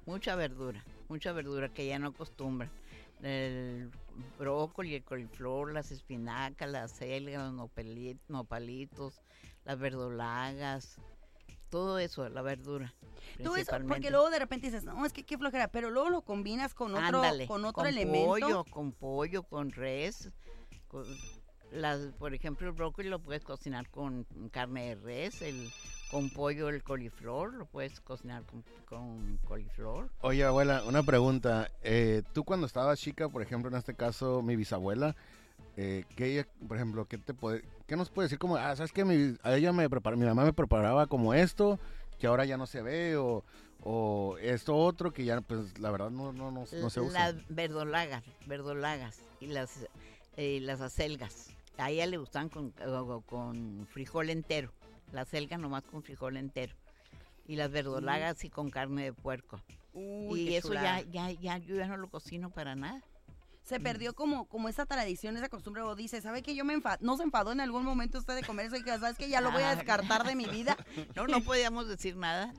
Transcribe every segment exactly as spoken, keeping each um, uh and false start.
mucha verdura, mucha verdura que ya no acostumbran. El brócoli, el coliflor, las espinacas, las selgas, los nopalitos, nopalitos, las verdolagas, todo eso, la verdura. Todo eso, porque luego de repente dices, no, es que qué flojera, pero luego lo combinas con otro, Ándale, con otro con elemento. pollo, con pollo, con res, con las, por ejemplo, el brócoli lo puedes cocinar con carne de res, el con pollo, el coliflor, lo puedes cocinar con, con coliflor. Oye, abuela, una pregunta. Eh, tú cuando estabas chica, por ejemplo, en este caso, mi bisabuela, eh, que ella, por ejemplo, ¿qué te puede, qué nos puede decir? Como, ah, ¿sabes qué? Mi, a ella me prepara, mi mamá me preparaba como esto, que ahora ya no se ve, o, o esto otro, que ya, pues, la verdad, no, no, no, no se usa. Las verdolagas, verdolagas y las, eh, las acelgas. A ella le gustan con, con frijol entero. La selga nomás con frijol entero. Y las verdolagas mm. sí con carne de puerco. Uy, y eso chulada. ya, ya, ya, yo ya no lo cocino para nada. Se perdió como, como esa tradición, esa costumbre. O dice, ¿sabe que yo me enfadé? ¿No se enfadó en algún momento usted de comer eso? Y que, ¿sabes que ya lo voy a descartar de mi vida? No, no podíamos decir nada.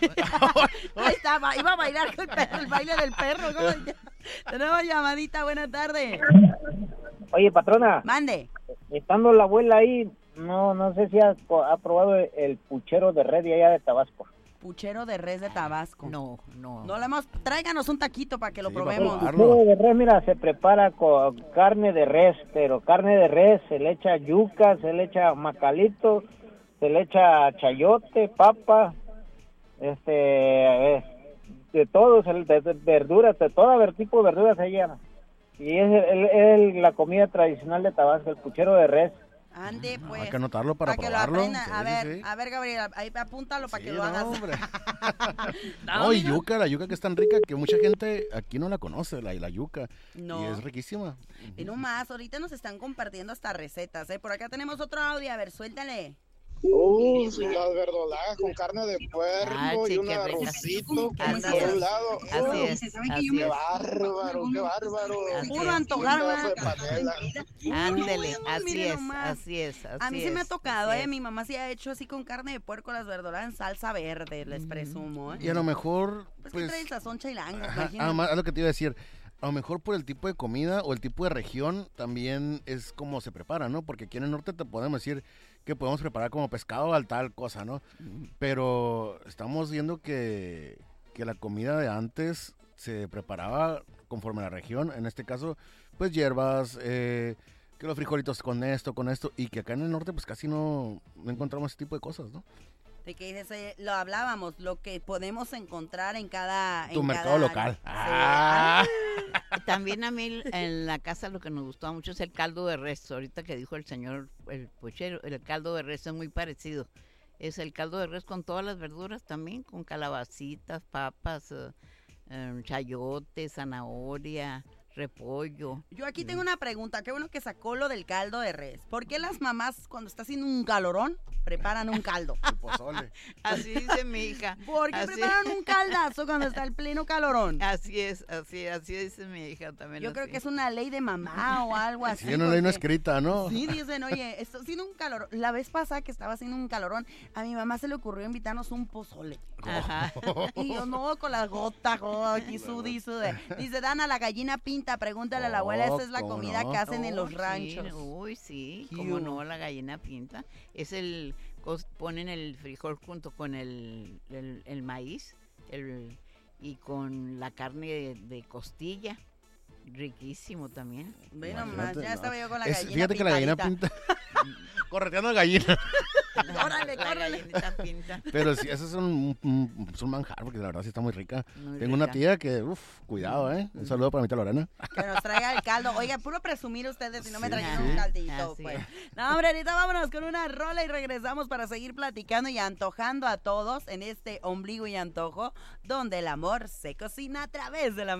Ahí estaba, iba a bailar con el, perro, el baile del perro. Tenemos llamadita, buena tarde. Oye, patrona. Mande. Estando la abuela ahí, no no sé si ha, ha probado el, el puchero de red de allá de Tabasco. Puchero de res de Tabasco. No, no. No le hemos, tráiganos un taquito para que lo Sí, probemos. El puchero de res, mira, se prepara con carne de res, pero carne de res, se le echa yuca, se le echa macalito, se le echa chayote, papa, este, eh, de todo, de, de verduras, de todo tipo de verduras se llama. Y es, el, el, la comida tradicional de Tabasco, el puchero de res. Ande, pues. Hay que anotarlo para, para probarlo. Que lo aprenda. Sí, a ver, sí, sí. a ver, Gabriela, ahí apúntalo para sí, que lo no, hagas. Hombre. no, no, y yuca, la yuca que es tan rica que mucha gente aquí no la conoce, la, la yuca. No. Y es riquísima. Y no más, ahorita nos están compartiendo hasta recetas, ¿eh? Por acá tenemos otro audio, a ver, suéltale. Uh, sí, las verdolagas con carne de puerco Ah, sí, y un qué rica. arrocito Así por es. un lado. Así Uh, es, así qué es. bárbaro, qué bárbaro. Así Puro es. antojar, Un pedazo de ¿verdad? panela. Ándele, Uy, así mire es, nomás. así es, así A mí sí me ha es, tocado, así ¿eh? es. Mi mamá sí ha hecho así con carne de puerco las verduras en salsa verde, les presumo, ¿eh? Y a lo mejor, Pues, que pues, trae el sazón chilango, ajá, imagínate. además, es lo que te iba a decir. A lo mejor por el tipo de comida o el tipo de región también es como se prepara, ¿no? Porque aquí en el norte te podemos decir que podemos preparar como pescado al tal cosa, ¿no? Pero estamos viendo que, que la comida de antes se preparaba conforme a la región. En este caso, pues hierbas, eh, que los frijolitos con esto, con esto. Y que acá en el norte pues casi no, no encontramos ese tipo de cosas, ¿no? De que dices, eh, lo hablábamos, lo que podemos encontrar en cada... Tu en mercado cada local. área. Sí. Ah. También a mí en la casa lo que nos gustaba mucho es el caldo de res. Ahorita que dijo el señor, el puchero, el caldo de res es muy parecido. Es el caldo de res con todas las verduras también, con calabacitas, papas, eh, eh, chayote, zanahoria, repollo. Yo aquí tengo una pregunta, qué bueno que sacó lo del caldo de res. ¿Por qué las mamás cuando está haciendo un calorón preparan un caldo? El pozole. Así dice mi hija. ¿Por qué Así- preparan un caldazo cuando está el pleno calorón? Así es, así, así dice mi hija también. Yo creo así. que es una ley de mamá o algo así. Sí, una ley no porque- escrita, ¿no? Sí, dicen, oye, estoy haciendo un calorón. La vez pasada que estaba haciendo un calorón, a mi mamá se le ocurrió invitarnos un pozole. Ajá. Y yo no, con las gotas, jo, aquí sudí, sudé. Dice, Dana, la gallina pinta, pregúntale a la abuela, esa es la Oh, ¿cómo comida no? que hacen en Oh, los sí, ranchos. uy, sí, ¿Qué cómo hubo? no, la gallina pinta. Es el, cos- ponen el frijol junto con el, el, el maíz el, y con la carne de, de costilla, riquísimo también. Ve Imagínate, nomás, ya no. estaba yo con la Es- gallina fíjate que la gallina pintadita. pinta. Correteando gallina. Órale, La córrele. gallinita pinta. Pero sí, eso es un, un, es un manjar, porque la verdad sí está muy rica. Muy Tengo una rica. tía que, uff, cuidado, ¿eh? Un saludo para mi tía Lorena. Que nos traiga el caldo. Oiga, puro presumir ustedes si no me Sí, trajeron sí. un caldito, Así pues. es. No, hombre, ahorita vámonos con una rola y regresamos para seguir platicando y antojando a todos en este ombligo y antojo, donde el amor se cocina a través de la